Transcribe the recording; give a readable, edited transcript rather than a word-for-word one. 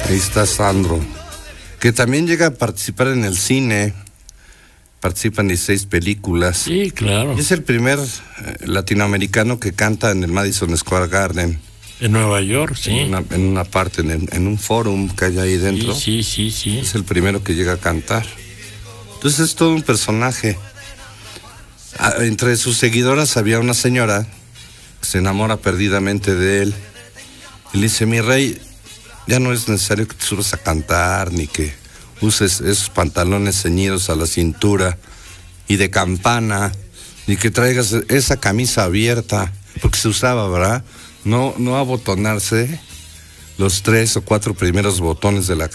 Ahí está Sandro, que también llega a participar en el cine. Participa en 16 películas. Sí, claro. Y es el primer latinoamericano que canta en el Madison Square Garden. En Nueva York, sí. En una parte, en un forum que hay ahí dentro. Sí. Es el primero que llega a cantar. Entonces es todo un personaje. Entre sus seguidoras había una señora que se enamora perdidamente de él. Y le dice: mi rey, ya no es necesario que te subas a cantar, ni que uses esos pantalones ceñidos a la cintura y de campana, ni que traigas esa camisa abierta, porque se usaba, ¿verdad? No abotonarse los 3 o 4 primeros botones de la